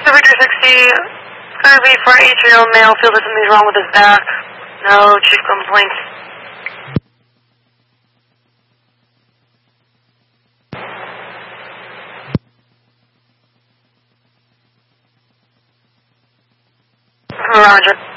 Victor 60, currently for 8-year-old male, feels that something's wrong with his back. No chief complaints. Roger.